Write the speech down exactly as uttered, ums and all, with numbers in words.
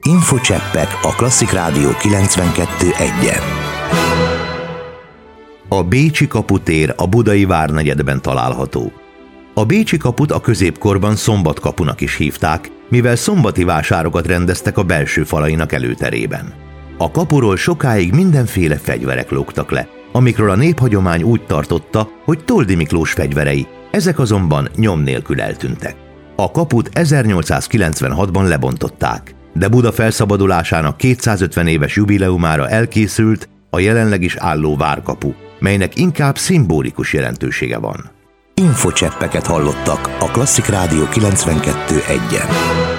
Infocseppek a Klasszik Rádió kilencvenkettő egyen. A Bécsi kaputér a budai várnegyedben található. A Bécsi kaput a középkorban Szombatkapunak is hívták, mivel szombati vásárokat rendeztek a belső falainak előterében. A kapuról sokáig mindenféle fegyverek lógtak le, amikről a néphagyomány úgy tartotta, hogy Toldy Miklós fegyverei, ezek azonban nyom nélkül eltűntek. A kaput ezernyolcszázkilencvenhatban lebontották, de Buda felszabadulásának kétszázötven éves jubileumára elkészült a jelenleg is álló várkapu, melynek inkább szimbolikus jelentősége van. Infocseppeket hallottak a Klasszik Rádió kilencvenkettő egyen.